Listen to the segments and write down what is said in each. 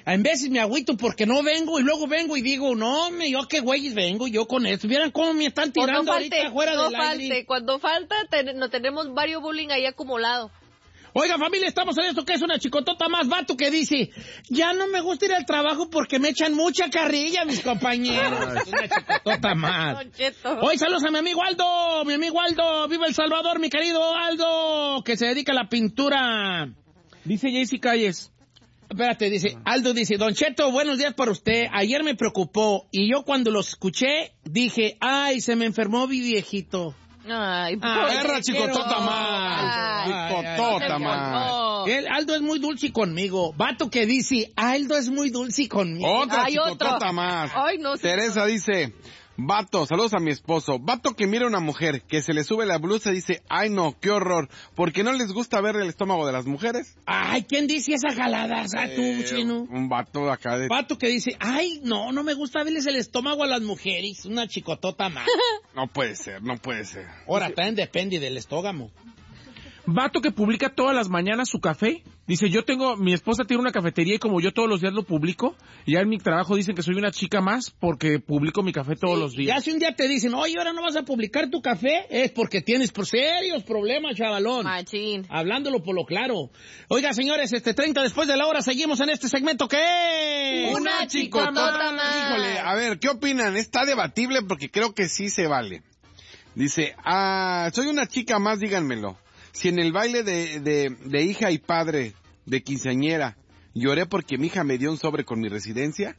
En veces me agüito porque no vengo y luego vengo y digo, no, yo qué güeyes vengo yo con esto. Vieran cómo me están tirando ahorita afuera del aire. Cuando falta, no tenemos varios bullying ahí acumulado. Oiga, familia, estamos en esto que es una chicotota más. Vato que dice, ya no me gusta ir al trabajo porque me echan mucha carrilla mis compañeros. Una chicotota más. Hoy saludos a mi amigo Aldo, viva El Salvador, mi querido Aldo, que se dedica a la pintura. Dice Jaycee Calles. Espérate, dice, Aldo dice, Don Cheto, buenos días para usted. Ayer me preocupó y yo cuando los escuché dije, ay, se me enfermó mi viejito. Ay, perra chicotota más. Chicotota más. Aldo es muy dulce conmigo. Vato que dice, Aldo es muy dulce conmigo. Otra chicotota más. Ay, no. Teresa dice, vato, saludos a mi esposo. Vato que mira a una mujer que se le sube la blusa y dice, ay no, qué horror. ¿Porque no les gusta ver el estómago de las mujeres? Ay, ¿quién dice esa jalada? Tú, chino. Un vato acá de... Vato que dice, ay, no me gusta verles el estómago a las mujeres. Una chicotota más. No puede ser. Ahora, también depende del estómago. Vato que publica todas las mañanas su café. Dice, mi esposa tiene una cafetería y como yo todos los días lo publico, y ya en mi trabajo dicen que soy una chica más porque publico mi café todos los días. Ya si un día te dicen, oye, ahora no vas a publicar tu café, es porque tienes serios problemas, chavalón. Machín. Hablándolo por lo claro. Oiga, señores, 30 después de la hora, seguimos en este segmento que es... Una chicotota más. Híjole, a ver, ¿qué opinan? Está debatible porque creo que sí se vale. Dice, soy una chica más, díganmelo. Si en el baile de hija y padre de quinceañera lloré porque mi hija me dio un sobre con mi residencia.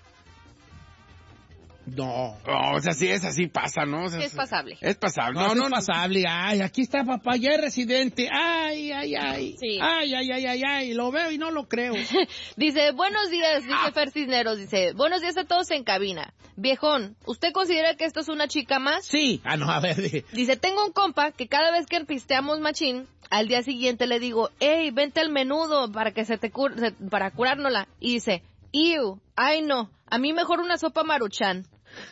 No. O sea, sí, es así, pasa, ¿no? O sea, es pasable. Es pasable. No, es pasable. Ay, aquí está papá, ya es residente. Ay. Sí. Ay, lo veo y no lo creo. Dice, buenos días, dice Fer Cisneros, dice, buenos días a todos en cabina. Viejón, ¿usted considera que esto es una chica más? Sí. No, a ver. Dice, tengo un compa que cada vez que pisteamos machín, al día siguiente le digo, hey, vente al menudo para que para curárnosla. Y dice, iu, ay no, a mí mejor una sopa Maruchan.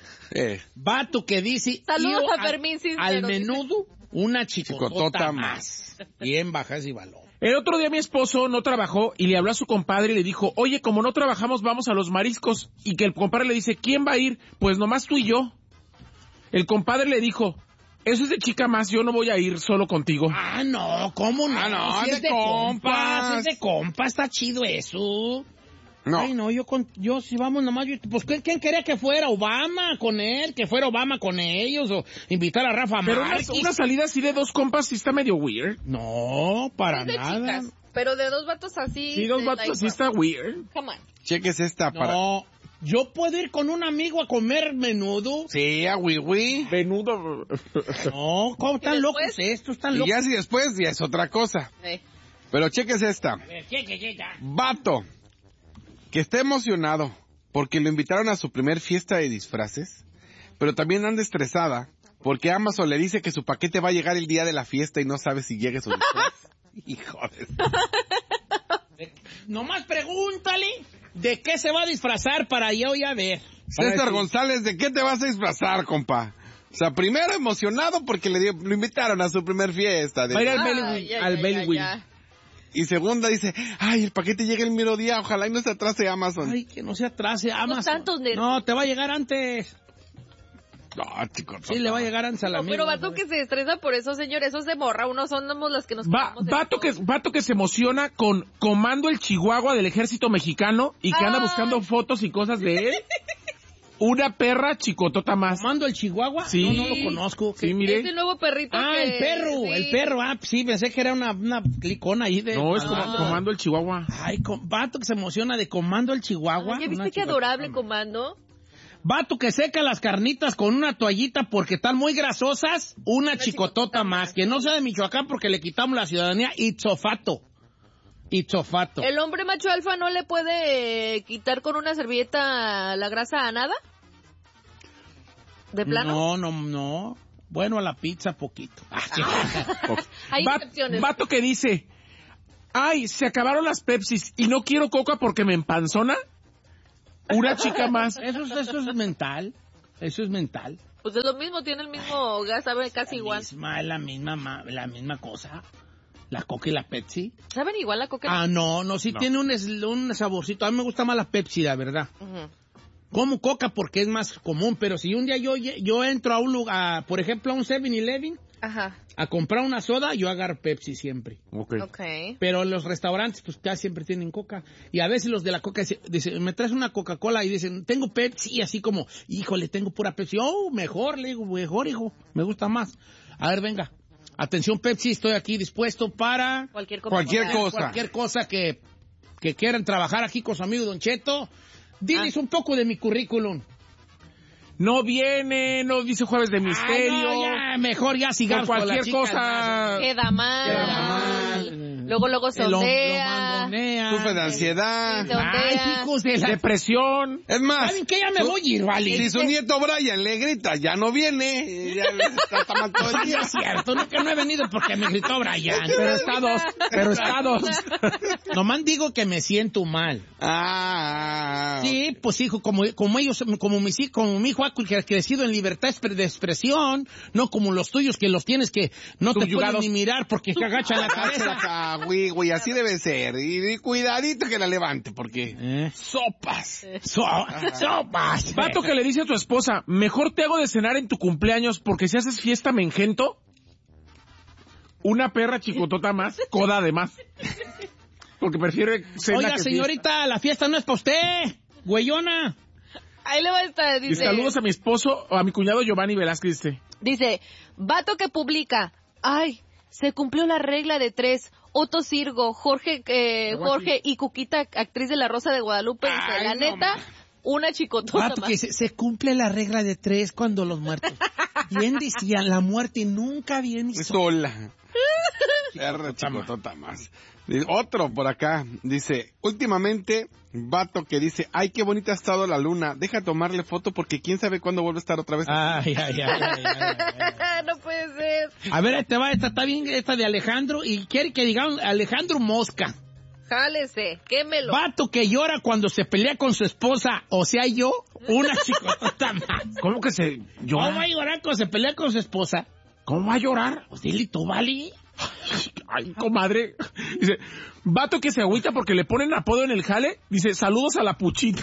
Vato que dice, saludos a Fermín Cisneros, al menudo, una chicotota más. Bien bajas y valor. El otro día mi esposo no trabajó y le habló a su compadre y le dijo, oye, como no trabajamos, vamos a los mariscos. Y que el compadre le dice, ¿quién va a ir? Pues nomás tú y yo. El compadre le dijo, eso es de chica más, yo no voy a ir solo contigo. No, ¿cómo no? No, si es de compas. Es de compas, está chido eso. No. Ay, no, yo si vamos nomás, pues ¿quién quería que fuera Obama con él? Que fuera Obama con ellos, o invitar a Rafa Márquez. Pero una salida así de dos compas sí está medio weird. No, para nada. Chicas, pero de dos vatos así. Sí, dos vatos así está weird. Come on. Cheques esta para... No, yo puedo ir con un amigo a comer menudo. Sí, a wiwi. Menudo. No, ¿cómo están locos estos? Están locos. Y ya si después ya es otra cosa. Pero cheques esta. Vato que está emocionado porque lo invitaron a su primer fiesta de disfraces, pero también anda estresada porque Amazon le dice que su paquete va a llegar el día de la fiesta y no sabe si llegue su disfraz. Hijo de... Nomás pregúntale de qué se va a disfrazar para yo ya ver. César González, ¿de qué te vas a disfrazar, compa? O sea, primero emocionado porque lo invitaron a su primer fiesta. Va a ir al Bellwin. Y segunda dice, ay, el paquete llega el mero día, ojalá y no se atrase Amazon. Ay, que no se atrase Amazon. No, te va a llegar antes. No, chico. Sí, le va a llegar antes a la amiga. Pero vato que se estresa por eso, señor, eso es de morra, somos los que nos... Vato que se emociona con Comando el Chihuahua del ejército mexicano y que anda buscando fotos y cosas de él. Una perra chicotota más. ¿Comando el Chihuahua? Sí. No lo conozco. Sí, mire. Ese nuevo perrito el perro. Sí, pensé que era una clicona ahí de... No, es Comando el Chihuahua. Ay, vato que se emociona de Comando el Chihuahua. ¿Ya viste qué adorable Comando? Vato que seca las carnitas con una toallita porque están muy grasosas, una chicotota más. Que no sea de Michoacán porque le quitamos la ciudadanía. Itzofato. ¿El hombre macho alfa no le puede quitar con una servilleta la grasa a nada? ¿De plano? No. Bueno, a la pizza poquito. Hay excepciones. Vato que dice, ay, se acabaron las Pepsis y no quiero coca porque me empanzona. Una chica más. Eso es mental. Pues es lo mismo, tiene el mismo gas, sabe casi igual. La misma cosa. La Coca y la Pepsi. ¿Saben igual la Coca? No, sí tiene un saborcito. A mí me gusta más la Pepsi, la verdad. Uh-huh. Como Coca porque es más común, pero si un día yo entro a un lugar, por ejemplo, a un 7-Eleven, ajá, a comprar una soda, yo agarro Pepsi siempre. Okay. Pero los restaurantes, pues ya siempre tienen Coca. Y a veces los de la Coca dicen, me traes una Coca-Cola y dicen, tengo Pepsi, así como, híjole, tengo pura Pepsi. Oh, mejor, le digo, mejor, hijo, me gusta más. A ver, venga. Atención, Pepsi, estoy aquí dispuesto para cualquier cosa que quieran trabajar aquí con su amigo Don Cheto. Diles un poco de mi currículum. No viene, no dice Jueves de Misterio. No, ya, mejor ya sigamos con cualquier cosa. Queda mal. Luego se ondea. Sufre de ansiedad. Depresión. Es más, ¿saben qué? Ya me voy a ir, vale. Si su nieto Brian le grita, ya no viene. Ya le está mal todo el día. Es cierto, nunca no he venido porque me gritó Brian. Pero está dos. Nomás digo que me siento mal. Sí, pues hijo, como mi hijo ha crecido en libertad de expresión, no como los tuyos que los tienes que no te pueden ni mirar porque se agachan la cabeza. Güey, así debe ser. Y cuidadito que la levante, porque sopas. Sopas. Vato que le dice a tu esposa, mejor te hago de cenar en tu cumpleaños porque si haces fiesta me engento. Una perra chicotota más, coda además. Porque prefiere cena. Oiga, que señorita, fiesta. la fiesta no es para usted, güeyona. Ahí le va a estar, dice. Y saludos a mi esposo, a mi cuñado Giovanni Velázquez. Dice, vato que publica, ay, se cumplió la regla de 3. Otto Sirgo, Jorge y Cuquita, actriz de La Rosa de Guadalupe. Dice, la neta, una chicotota más. Que se cumple la regla de 3 cuando los muertos. Bien decían, la muerte nunca viene sola. Perra chicotota más. Otro por acá, dice, últimamente, vato que dice, ay, qué bonita ha estado la luna, deja tomarle foto porque quién sabe cuándo vuelve a estar otra vez. Ay. No puede ser. A ver, esta está bien, esta de Alejandro, y quiere que digamos Alejandro Mosca. Jálese, quémelo. Vato que llora cuando se pelea con su esposa, o sea, yo, una chicotota más. ¿Cómo que se llora? ¿Cómo va a llorar cuando se pelea con su esposa? ¿Cómo va a llorar? Pues dile tú, vale. Ay, comadre. Dice, vato que se agüita porque le ponen apodo en el jale. Dice, saludos a la puchita.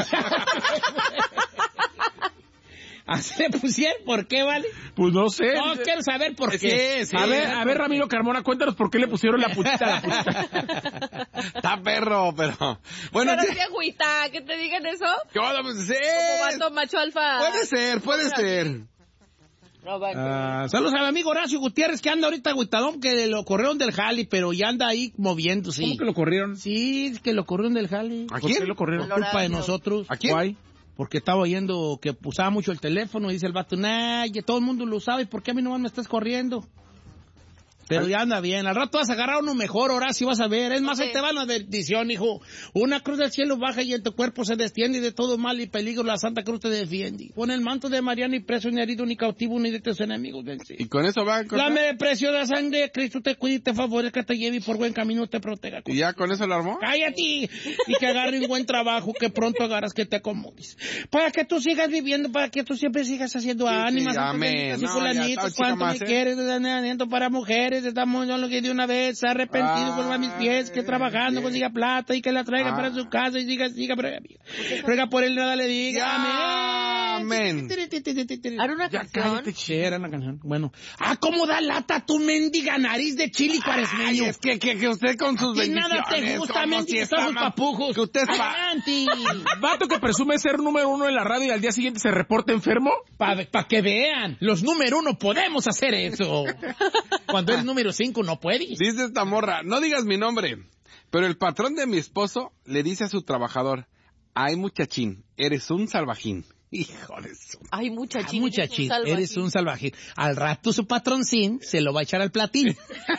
¿Así le pusieron? ¿Por qué, vale? Pues no sé. No, quiero saber por qué. Sí, a ver, Ramiro Carmona, cuéntanos por qué le pusieron la puchita a la puchita. Está perro, pero... Bueno, pero qué agüita, que te digan eso. Pues, sí. Como vato macho alfa. Puede ser. Saludos a mi amigo Horacio Gutiérrez, que anda ahorita agüitadón, que lo corrieron del jali, pero ya anda ahí moviéndose. ¿Cómo que lo corrieron? Sí, que lo corrieron del jali. ¿A quién? ¿Por qué lo corrieron? Por culpa de nosotros. ¿A quién? Guay. Porque estaba oyendo que usaba mucho el teléfono y dice el vato, ya todo el mundo lo usaba, ¿y por qué a mí nomás me estás corriendo? Pero ya anda bien. Al rato vas a agarrar uno mejor, Horacio, vas a ver. Es más, ahí te va una bendición, hijo. Una cruz del cielo baja y en tu cuerpo se destiende y de todo mal y peligro la Santa Cruz te defiende. Pon el manto de María, ni preso, ni herido, ni cautivo, ni de tus enemigos vence. Y con eso va. Dame de precio de la sangre de Cristo, te cuide y te favorezca, te lleve y por buen camino te proteja. ¿Y ya con eso lo armó? ¡Cállate! Y que agarre un buen trabajo, que pronto agarras, que te acomodes. Para que tú sigas viviendo, para que tú siempre sigas haciendo ánimas. Amén. ¿Cuánto me quieres? Para mujeres, estamos yo lo que de una vez, se ha arrepentido, vuelva a mis pies, que trabajando consiga plata y que la traiga para su casa y siga, ruega por él, nada le diga, amén. ¿Hará una canción? Bueno. ¿Cómo da lata tu mendiga nariz de chili cuaresmeño? Es que usted con sus bendiciones. Nada te gusta, mendiga, si sus papujos. Que usted adelante. Vato que presume ser número 1 en la radio y al día siguiente se reporta enfermo. Pa' que vean, los número 1 podemos hacer eso. Cuando eres número 5 no puedes. Dice esta morra, no digas mi nombre, pero el patrón de mi esposo le dice a su trabajador, ay muchachín, eres un salvajín. Hijo de su... Ay, muchachín, eres un salvajín. Al rato su patroncín se lo va a echar al platín.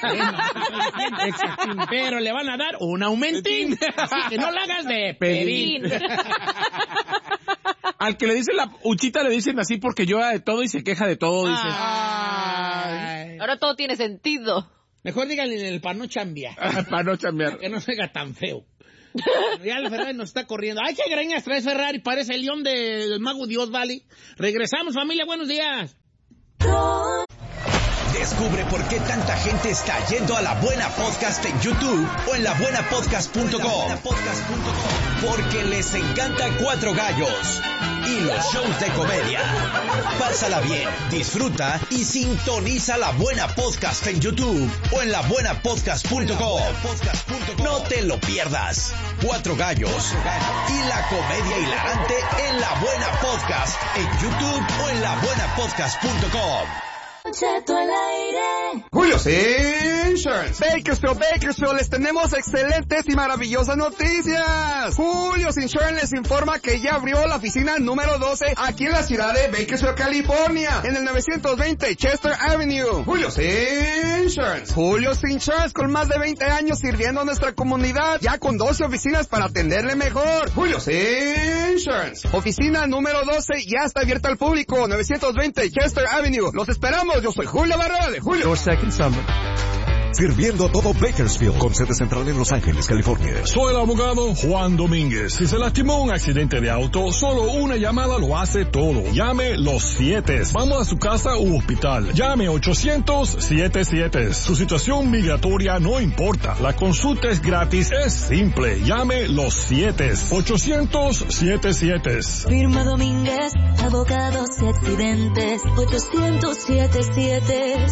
Pero le van a dar un aumentín. Así que no lo hagas de pedín. Al que le dicen la uchita le dicen así porque llora de todo y se queja de todo. Dice. Ahora todo tiene sentido. Mejor díganle el para no chambear. Para no chambear. Que no se haga tan feo. Ya el Ferrari nos está corriendo. ¡Ay, qué greñas trae Ferrari! Parece el león del mago Dios, ¿vale? Regresamos, familia, buenos días. Descubre por qué tanta gente está yendo a La Buena Podcast en YouTube o en labuenapodcast.com. Porque les encanta Cuatro Gallos y los shows de comedia. Pásala bien, disfruta y sintoniza La Buena Podcast en YouTube o en labuenapodcast.com. No te lo pierdas. Cuatro Gallos y la comedia hilarante en La Buena Podcast en YouTube o en labuenapodcast.com. Julio's Insurance. Bakersfield, les tenemos excelentes y maravillosas noticias. Julio's Insurance les informa que ya abrió la oficina número 12 aquí en la ciudad de Bakersfield, California, en el 920 Chester Avenue. Julio's Insurance. Julio's Insurance, con más de 20 años sirviendo a nuestra comunidad, ya con 12 oficinas para atenderle mejor. Julio's Insurance. Oficina número 12 ya está abierta al público, 920 Chester Avenue. Los esperamos. Yo soy Julio Barrera de Julio. Your second summer. Sirviendo a todo Bakersfield, con sede central en Los Ángeles, California. Soy el abogado Juan Domínguez. Si se lastimó un accidente de auto, solo una llamada lo hace todo. Llame los 7. Vamos a su casa u hospital. Llame 800-77. Su situación migratoria no importa. La consulta es gratis, es simple. Llame los 7. 800-77. Firma Domínguez, abogados y accidentes. 800-77.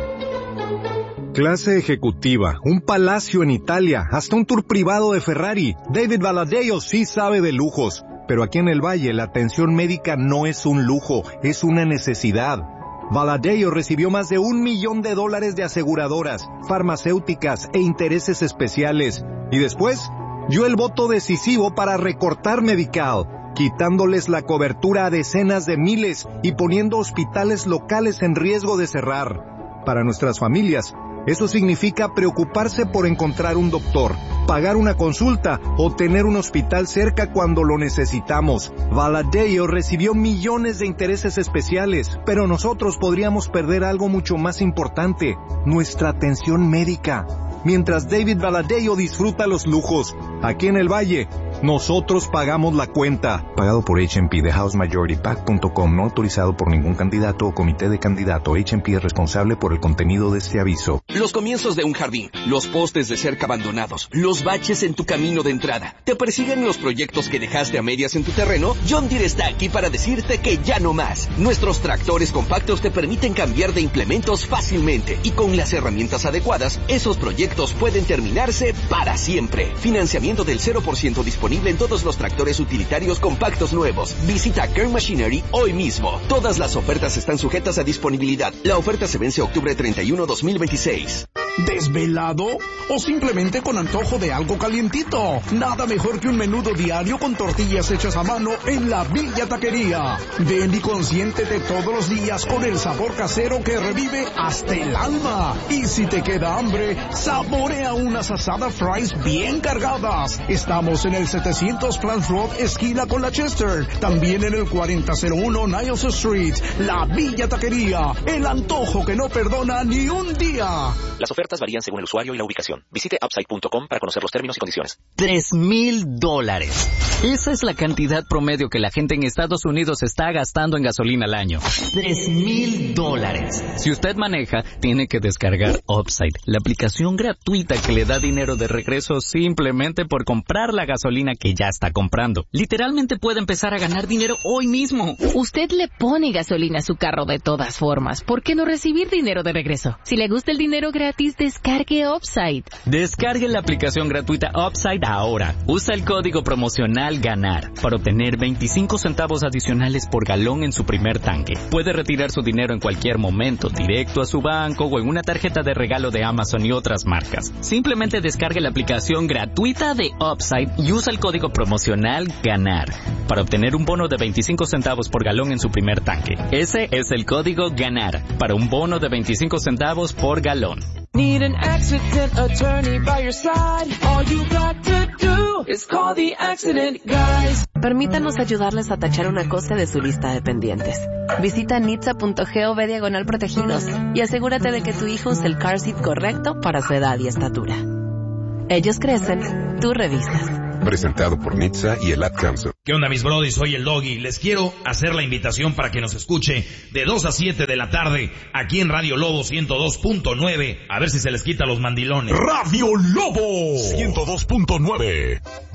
Clase ejecutiva, un palacio en Italia, hasta un tour privado de Ferrari. David Valadeo sí sabe de lujos, pero aquí en el Valle la atención médica no es un lujo, es una necesidad. Valadeo recibió más de $1 millón de aseguradoras, farmacéuticas e intereses especiales. Y después, dio el voto decisivo para recortar Medical, quitándoles la cobertura a decenas de miles y poniendo hospitales locales en riesgo de cerrar. Para nuestras familias, eso significa preocuparse por encontrar un doctor, pagar una consulta o tener un hospital cerca cuando lo necesitamos. Valadeo recibió millones de intereses especiales, pero nosotros podríamos perder algo mucho más importante, nuestra atención médica. Mientras David Valadeo disfruta los lujos, aquí en el Valle, nosotros pagamos la cuenta. Pagado por H&P de HouseMajorityPAC.com, no autorizado por ningún candidato o comité de candidato. H&P es responsable por el contenido de este aviso. Los comienzos de un jardín, los postes de cerca abandonados, los baches en tu camino de entrada. ¿Te persiguen los proyectos que dejaste a medias en tu terreno? John Deere está aquí para decirte que ya no más. Nuestros tractores compactos te permiten cambiar de implementos fácilmente y con las herramientas adecuadas, esos proyectos pueden terminarse para siempre. Financiamiento del 0% disponible en todos los tractores utilitarios compactos nuevos. Visita Kern Machinery hoy mismo. Todas las ofertas están sujetas a disponibilidad. La oferta se vence octubre 31, 2026. ¿Desvelado? ¿O simplemente con antojo de algo calientito? Nada mejor que un menudo diario con tortillas hechas a mano en la Villa Taquería. Ven y consiéntete todos los días con el sabor casero que revive hasta el alma. Y si te queda hambre, saborea unas asadas fries bien cargadas. Estamos en el 700 Plant Road, esquina con la Chester. También en el 4001 Niles Street. La Villa Taquería, el antojo que no perdona ni un día. Las ofertas varían según el usuario y la ubicación. Visite Upside.com para conocer los términos y condiciones. $3,000. Esa es la cantidad promedio que la gente en Estados Unidos está gastando en gasolina al año. $3,000. Si usted maneja, tiene que descargar Upside, la aplicación gratuita que le da dinero de regreso simplemente por comprar la gasolina que ya está comprando. Literalmente puede empezar a ganar dinero hoy mismo. Usted le pone gasolina a su carro de todas formas. ¿Por qué no recibir dinero de regreso? Si le gusta el dinero gratis, descargue Upside. Descargue la aplicación gratuita Upside ahora. Usa el código promocional GANAR para obtener 25 centavos adicionales por galón en su primer tanque. Puede retirar su dinero en cualquier momento, directo a su banco o en una tarjeta de regalo de Amazon y otras marcas. Simplemente descargue la aplicación gratuita de Upside y usa el código promocional GANAR para obtener un bono de 25 centavos por galón en su primer tanque. Ese es el código GANAR para un bono de 25 centavos por galón. Need an accident attorney by your side. All you got to do is call the accident guys. Permítanos ayudarles a tachar una cosa de su lista de pendientes. Visita nitsa.gov/protegidos y asegúrate de que tu hijo use el car seat correcto para su edad y estatura. Ellos crecen, tú revisas. Presentado por NHTSA y el Ad Council. ¿Qué onda, mis brodis? Soy el Doggy. Les quiero hacer la invitación para que nos escuche de 2 a 7 de la tarde aquí en Radio Lobo 102.9. A ver si se les quita los mandilones. Radio Lobo 102.9.